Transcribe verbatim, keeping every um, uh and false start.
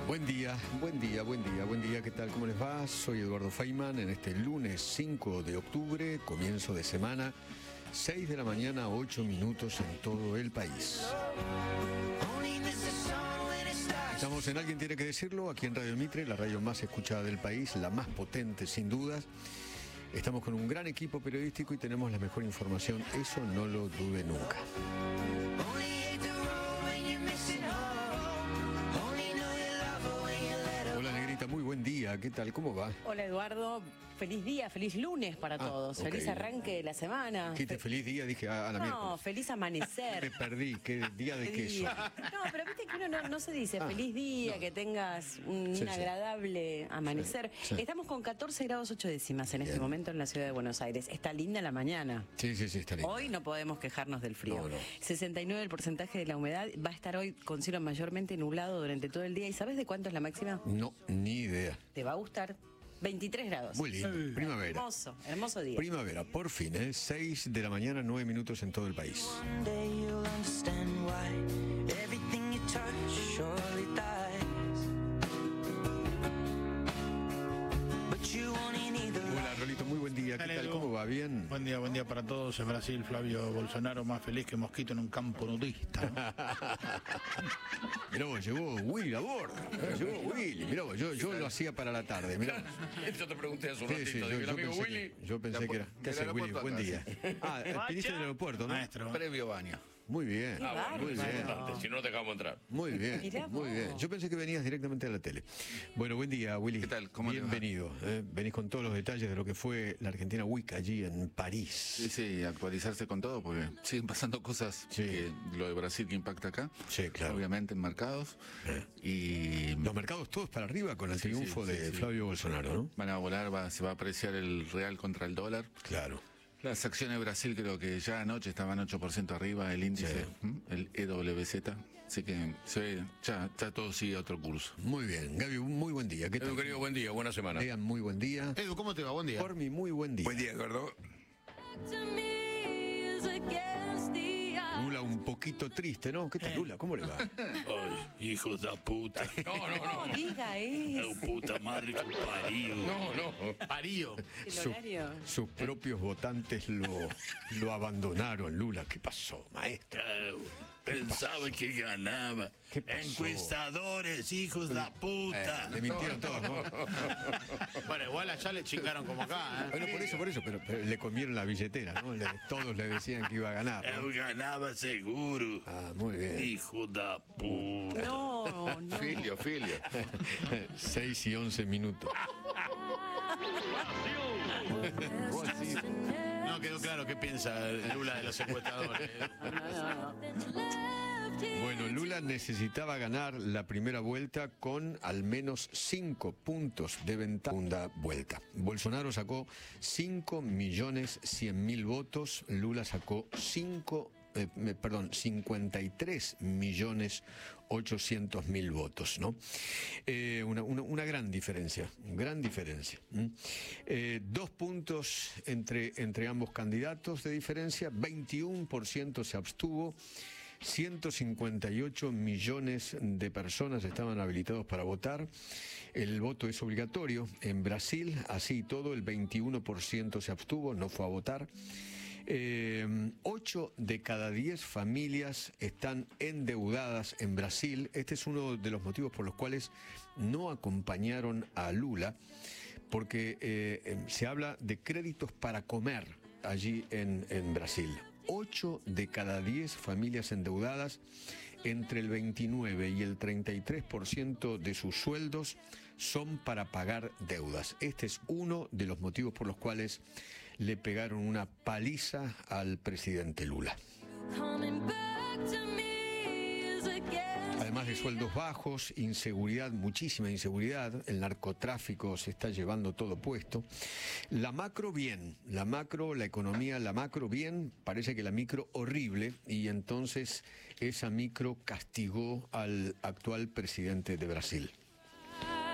Buen día, buen día, buen día, buen día, ¿qué tal? ¿Cómo les va? Soy Eduardo Feynman en este lunes cinco de octubre, comienzo de semana, seis de la mañana, ocho minutos en todo el país. Estamos en Alguien Tiene que Decirlo, aquí en Radio Mitre, la radio más escuchada del país, la más potente sin dudas. Estamos con un gran equipo periodístico y tenemos la mejor información, eso no lo dude nunca. Hola Negrita, muy buen día, ¿qué tal? ¿Cómo va? Hola Eduardo, feliz día, feliz lunes para Ah, todos, okay. Feliz arranque de la semana. ¿Qué te Fe feliz día? Dije a, a la No, miércoles. feliz amanecer. Me perdí, ¿qué día de queso? No, pero viste que uno no, no se dice Ah, feliz día, no. que tengas un, Sí, un sí. agradable amanecer. Sí, sí. Estamos con catorce grados ocho décimas en este Bien. momento en la ciudad de Buenos Aires. Está linda la mañana. Sí, sí, sí, está bien. Hoy no podemos quejarnos del frío. No, no. sesenta y nueve el porcentaje de la humedad. Va a estar hoy con cielo mayormente nublado durante todo el día. ¿Y sabes de cuánto es la máxima? No, ni idea. Te va a gustar. veintitrés grados. Muy lindo, primavera. Hermoso, hermoso día. Primavera, por fin, ¿eh? seis de la mañana, nueve minutos en todo el país. Hola, Rolito, muy buen día. ¿Qué Dale, tal? Edu. ¿Cómo va? ¿Bien? Buen día, buen día para todos. En Brasil, Flavio Bolsonaro más feliz que mosquito en un campo nudista, ¿no? Mirá vos, llegó Willy a bordo. Llegó Willy. Mirá vos, yo, yo lo hacía para la tarde. Mirá. Yo te pregunté hace un Sí, ratito, sí, yo, digo, el yo amigo pensé, Willy, que, yo pensé que era. ¿Qué del haces, Willy? aeropuerto Buen acá, día. Ah, viniste del aeropuerto, ¿no? Maestro. previo baño. Muy bien. Ah, bueno, Muy es bien. importante, si no, no te dejamos entrar. Muy bien, Mirá muy vos. bien. Yo pensé que venías directamente a la tele. Bueno, buen día, Willy. ¿Qué tal? ¿Cómo le va? Bienvenido. eh. Venís con todos los detalles de lo que fue la Argentina Week allí en París. Sí, sí, actualizarse con todo, porque siguen pasando cosas, Sí. que lo de Brasil que impacta acá, Sí, claro. obviamente en mercados, Eh. y Los mercados todos para arriba con el Sí, triunfo sí, de sí, sí. Flavio Bolsonaro, ¿no? van a volar, va, se va a apreciar el real contra el dólar. Claro. Las acciones de Brasil creo que ya anoche estaban ocho por ciento arriba, el índice, Sí. ¿m? el E W Z, así que se ve, ya, ya todo sigue otro curso. Muy bien. Gaby, un muy buen día. ¿Qué tal? Edu, querido, buen día, buena semana. Egan, muy buen día. Edu, ¿cómo te va? Buen día. Por mi muy buen día. Buen día, Eduardo. Lula un poquito triste, ¿no? ¿Qué tal, Lula? ¿Cómo le va? Ay, hijos de puta. No, no, No no. diga eso. Oh, puta madre que parió. No, no. Parío. El Su- horario. sus propios votantes lo, lo abandonaron, Lula. ¿Qué pasó, maestro? Claro, pensaba que ganaba. ¿Qué pasó? Encuestadores, hijos de puta. Le mintieron todos, ¿no? Bueno, igual allá le chingaron como acá, ¿eh? Bueno, por eso, por eso, pero, pero le comieron la billetera, ¿no? Le- todos le decían que iba a ganar, ¿no? Yo ganaba seguro. Ah, muy bien. Hijo de puta. No, no. Filio, filio. seis y once minutos. No quedó claro qué piensa Lula de los secuestradores. Bueno, Lula necesitaba ganar la primera vuelta con al menos cinco puntos de ventaja. Segunda vuelta. Bolsonaro sacó cinco millones cien mil votos, Lula sacó cinco Eh, me- perdón, cincuenta y tres millones ochocientos mil votos, ¿no? Eh, una, una- una gran diferencia, gran diferencia. ¿m? Eh, dos puntos entre, entre ambos candidatos de diferencia, veintiuno por ciento se abstuvo, ciento cincuenta y ocho millones de personas estaban habilitados para votar. El voto es obligatorio en Brasil, así y todo, el veintiuno por ciento se abstuvo, no fue a votar. Eh, ocho de cada diez familias están endeudadas en Brasil. Este es uno de los motivos por los cuales no acompañaron a Lula, porque eh, eh, se habla de créditos para comer allí en, en Brasil. Ocho de cada diez familias endeudadas, entre el veintinueve y el treinta y tres por ciento de sus sueldos son para pagar deudas. Este es uno de los motivos por los cuales le pegaron una paliza al presidente Lula. Además de sueldos bajos, inseguridad, muchísima inseguridad, el narcotráfico se está llevando todo puesto. La macro bien, la macro, la economía, la macro bien, parece que la micro horrible, y entonces esa micro castigó al actual presidente de Brasil.